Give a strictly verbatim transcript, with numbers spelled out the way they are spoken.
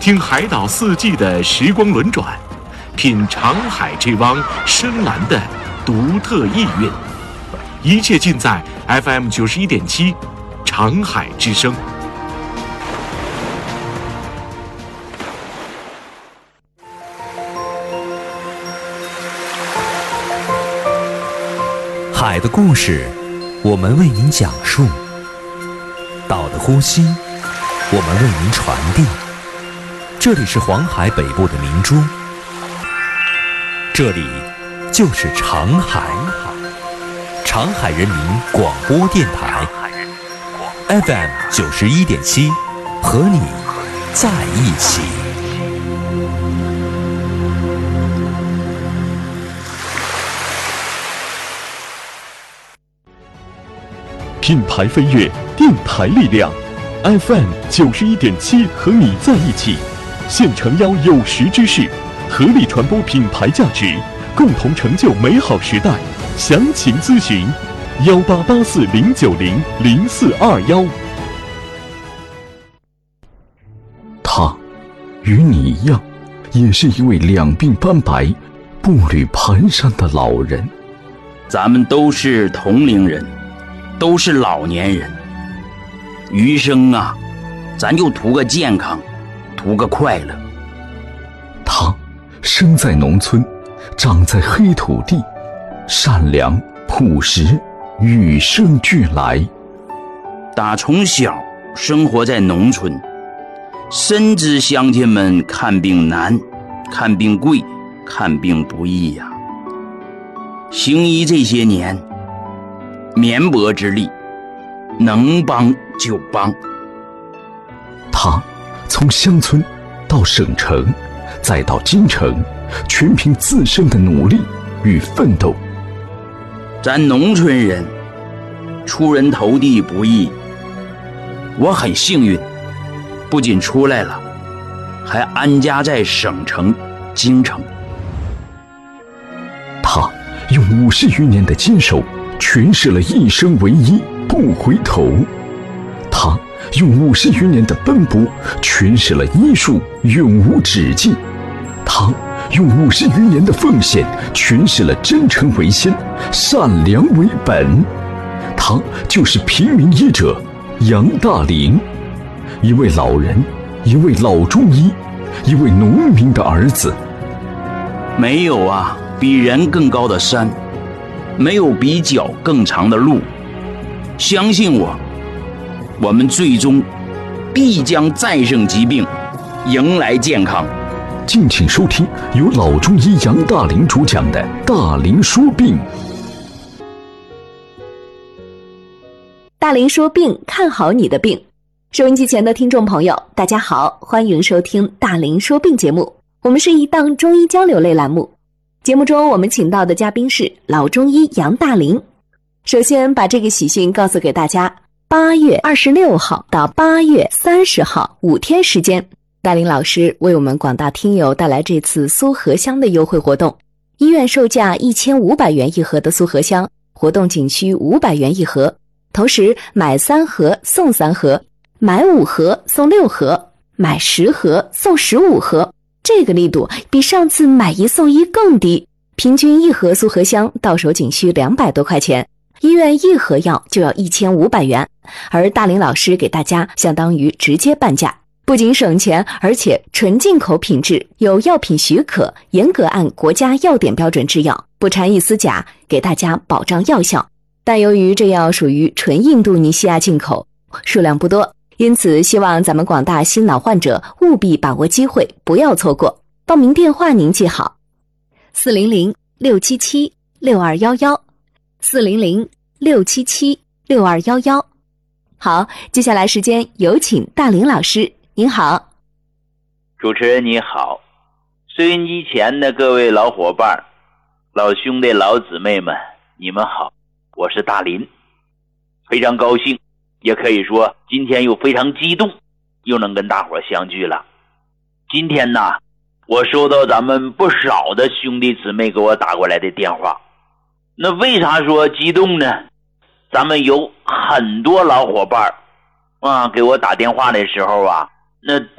听海岛四季的时光轮转，品长海这汪深蓝的独特意蕴。一切尽在 F M 九十一点七长海之声。 海的故事，我们为您讲述；岛的呼吸，我们为您传递。这里是黄海北部的明珠，这里就是长海，长海人民广播电台 F M 九十一点七，和你在一起。 品牌飞跃，电台力量 ，F M 九十一点七和你在一起，现诚邀有识之士，合力传播品牌价值，共同成就美好时代。详情咨询幺八八四零九零零四二幺。他与你一样，也是一位两鬓斑白、步履蹒跚的老人。 咱们都是同龄人。都是老年人，余生啊，咱就图个健康，图个快乐。 他生在农村，长在黑土地，善良朴实，与生俱来。 打从小生活在农村，深知乡亲们看病难，看病贵，看病不易呀、啊。行医这些年，绵薄之力，能帮就帮。 他从乡村到省城，再到京城，全凭自身的努力与奋斗。 咱农村人出人头地不易，我很幸运，不仅出来了，还安家在省城京城。 他用五十余年的坚守诠释了一生唯一不回头，他用五十余年的奔波诠释了医术永无止境，他用五十余年的奉献诠释了真诚为先，善良为本。他就是平民医者杨大林，一位老人，一位老中医，一位农民的儿子。 没有啊比人更高的山，没有比脚更长的路，相信我，我们最终必将战胜疾病，迎来健康。 敬请收听由老中医杨大林主讲的《大林说病》。 大林说病，看好你的病。收音机前的听众朋友，大家好，欢迎收听大林说病节目。我们是一档中医交流类栏目。节目中我们请到的嘉宾是老中医杨大林。首先把这个喜讯告诉给大家，八月二十六号到八月三十号五天时间，大林老师为我们广大听友带来这次苏合香的优惠活动。医院售价一千五百元一盒的苏合香，活动仅需五百元一盒，同时买三盒送三盒，买五盒送六盒，买十盒送十五盒。这个力度比上次买一送一更低，平均一盒苏合香到手仅需两百多块钱，医院一盒药就要一千五百元，而大林老师给大家相当于直接半价，不仅省钱，而且纯进口品质，有药品许可，严格按国家药典标准制药，不掺一丝假，给大家保障药效。但由于这药属于纯印度尼西亚进口，数量不多，因此希望咱们广大心脑患者务必把握机会，不要错过。报名电话您记好：四零零六七七六二一一，四零零六七七六二一一。好，接下来时间有请大林老师，您好。 主持人你好，收音机前的各位老伙伴、老兄弟、老姊妹们，你们好，我是大林，非常高兴，也可以说今天又非常激动，又能跟大伙相聚了。今天呢，我收到咱们不少的兄弟姊妹给我打过来的电话。那为啥说激动呢？咱们有很多老伙伴啊给我打电话的时候啊，那